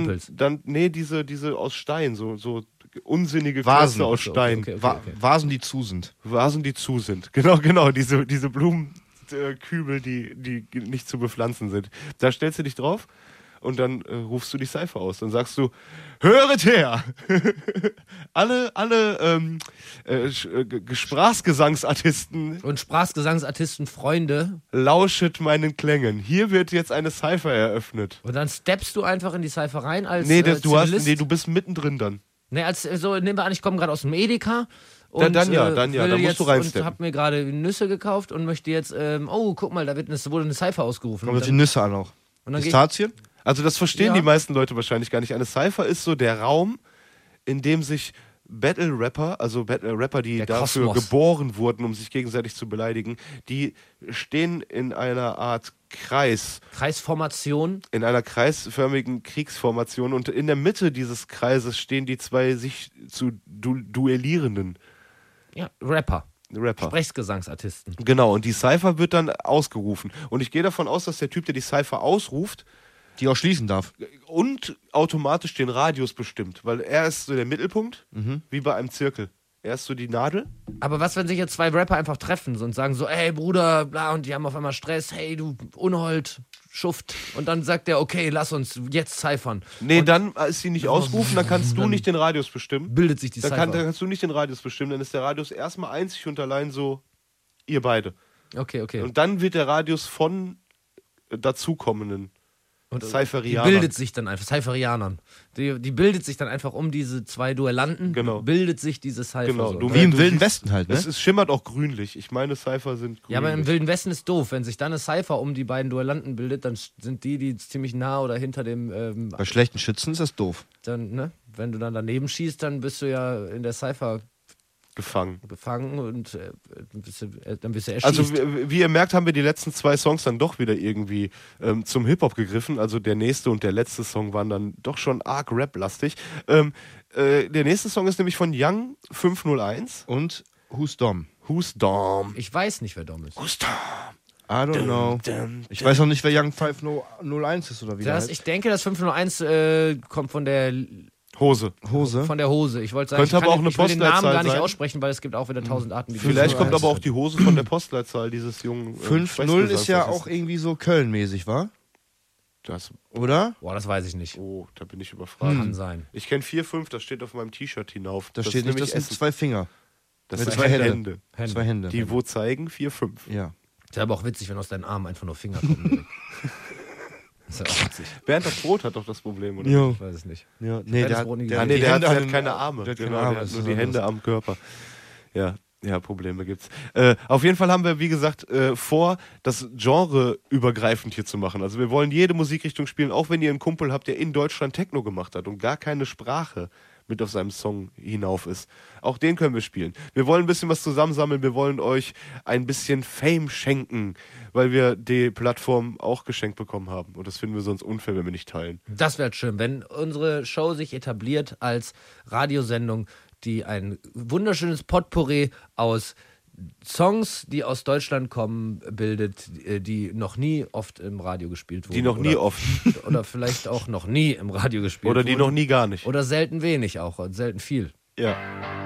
Simples. diese aus Stein, so unsinnige Vasen Klötze aus Stein. Okay. Vasen, die zu sind. Vasen, die zu sind. Genau, diese Blumenkübel, die nicht zu bepflanzen sind. Da stellst du dich drauf und dann rufst du die Cypher aus. Dann sagst du, höret her! alle Sprachgesangsartisten Und Sprachgesangsartisten, Freunde. lauschet meinen Klängen. Hier wird jetzt eine Cypher eröffnet. Und dann steppst du einfach in die Cypher rein als Du bist mittendrin dann. Nee, nehmen wir an, ich komme gerade aus dem Edeka. Und, Dann musst du reinsteppen. Und habe mir gerade Nüsse gekauft und möchte jetzt, guck mal, da wurde eine Cypher ausgerufen. Kommen die Nüsse an auch. Und dann Pistazien? Also das verstehen Ja. die meisten Leute wahrscheinlich gar nicht. Eine Cypher ist so der Raum, in dem sich Battle-Rapper, die Der dafür Kosmos. geboren wurden, um sich gegenseitig zu beleidigen, die stehen in einer Art Kreisformation. in einer kreisförmigen Kriegsformation und in der Mitte dieses Kreises stehen die zwei sich zu duellierenden Ja, Rapper. Rapper. Sprechgesangsartisten. Genau, und die Cypher wird dann ausgerufen. Und ich gehe davon aus, dass der Typ, der die Cypher ausruft, Die auch schließen darf. und automatisch den Radius bestimmt, weil er ist so der Mittelpunkt, wie bei einem Zirkel. Er ist so die Nadel. Aber was, wenn sich jetzt zwei Rapper einfach treffen und sagen so, ey Bruder, bla, und die haben auf einmal Stress, hey du Unhold, Schuft. Und dann sagt der, okay, lass uns jetzt cyphern. Nee, und dann ist sie nicht ausgerufen, dann kannst du nicht den Radius bestimmen. bildet sich die Dann Cypher. kannst du nicht den Radius bestimmen, dann ist der Radius erstmal einzig und allein so, ihr beide. Okay. Und dann wird der Radius von dazukommenden Und die Cypherianern. bildet sich dann einfach, Cypherianern. Die bildet sich dann einfach um diese zwei Duellanten, Genau. bildet sich diese Cypher. Genau, so. du- Wie im du Wilden siehst- Westen halt, ne? Es schimmert auch grünlich. Ich meine, Cypher sind grünlich. Ja, aber im Wilden Westen ist doof. Wenn sich dann eine Cypher um die beiden Duellanten bildet, dann sind die ziemlich nah oder hinter dem, Bei schlechten Schützen ist das doof. dann, ne? Wenn du dann daneben schießt, dann bist du ja in der Cypher gefangen. gefangen und dann bist du erschießt. Also wie ihr merkt, haben wir die letzten zwei Songs dann doch wieder irgendwie zum Hip-Hop gegriffen. Also der nächste und der letzte Song waren dann doch schon arg Rap-lastig. Der nächste Song ist nämlich von Young 501. Und Who's Dom? Who's Dom? Ich weiß nicht, wer Dom ist. Who's Dom? I don't know. Ich weiß auch nicht, wer Young 501 ist oder wie der heißt. Ich denke, das 501 kommt von der Hose. Hose? Von der Hose. Ich wollte sagen, Könnte aber auch eine ich will den Namen Postleitzahl gar nicht sein. aussprechen, weil es gibt auch wieder 1000 Arten. Wie Vielleicht das kommt heißt. aber auch die Hose von der Postleitzahl dieses jungen 5-0 ist ja auch irgendwie so Köln-mäßig, wa? Das, Oder? Boah, das weiß ich nicht. oh, da bin ich überfragt. Kann sein. Ich kenne 4-5, das steht auf meinem T-Shirt hinauf. Da das steht ist nicht, nämlich das sind Essen. 2 Finger. Das mit sind zwei Hände. Hände. 2 Hände. Die wo zeigen 4-5. Ja. Ist aber auch witzig, wenn aus deinen Armen einfach nur Finger kommen. Das ist ja auch witzig. Bernd das Brot hat doch das Problem, oder? Jo. Ich weiß es nicht. Ja. hab Nee, das der hat, Brot nie der, Ah, gesehen. nee, die der Hände hat an den- keine Arme. Der hat Genau, keine Arme. der das hat nur ist die was Hände anderes. am Körper. Ja, Probleme gibt's. Auf jeden Fall haben wir, wie gesagt, vor, das Genre übergreifend hier zu machen. Also wir wollen jede Musikrichtung spielen, auch wenn ihr einen Kumpel habt, der in Deutschland Techno gemacht hat und gar keine Sprache mit auf seinem Song hinauf ist. Auch den können wir spielen. Wir wollen ein bisschen was zusammensammeln, wir wollen euch ein bisschen Fame schenken, weil wir die Plattform auch geschenkt bekommen haben. Und das finden wir sonst unfair, wenn wir nicht teilen. Das wäre schön, wenn unsere Show sich etabliert als Radiosendung, die ein wunderschönes Potpourri aus Songs, die aus Deutschland kommen, bildet, die noch nie oft im Radio gespielt wurden. Die noch nie oder, oft. Oder vielleicht auch noch nie im Radio gespielt Oder wurden. die noch nie gar nicht. Oder selten wenig auch, und selten viel. Ja.